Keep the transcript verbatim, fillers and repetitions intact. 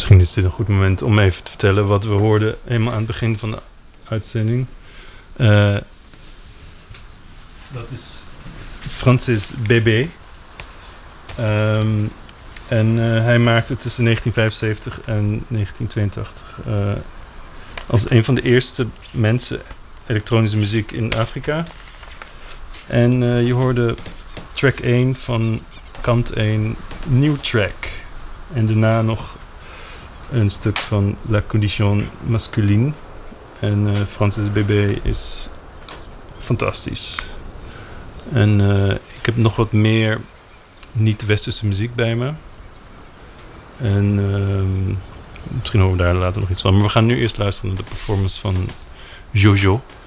Misschien is dit een goed moment om even te vertellen wat we hoorden helemaal aan het begin van de uitzending. Uh, dat is Francis Bébé. Um, en uh, hij maakte tussen negentien vijfenzeventig en negentien tweeëntachtig uh, als een van de eerste mensen elektronische muziek in Afrika. En uh, je hoorde track één van kant één, New Track. En daarna nog een stuk van La Condition Masculine. En uh, Francis Bébé is fantastisch. En uh, ik heb nog wat meer niet-westerse muziek bij me. En uh, misschien horen we daar later nog iets van. Maar we gaan nu eerst luisteren naar de performance van Jojo.